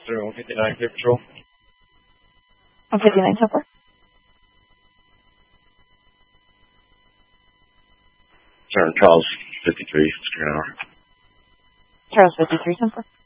159 Clear Patrol. 159 10-4. Turn Charles 53, 6 hour. Charles 53 10-4.